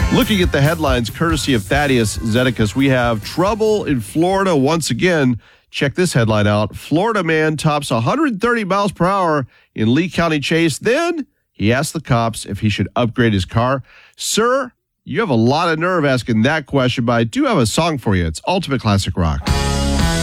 Looking at the headlines, courtesy of Thaddeus Zedekis, we have trouble in Florida once again. Check this headline out. Florida man tops 130 miles per hour in Lee County Chase. Then he asked the cops if he should upgrade his car. Sir, you have a lot of nerve asking that question, but I do have a song for you. It's Ultimate Classic Rock.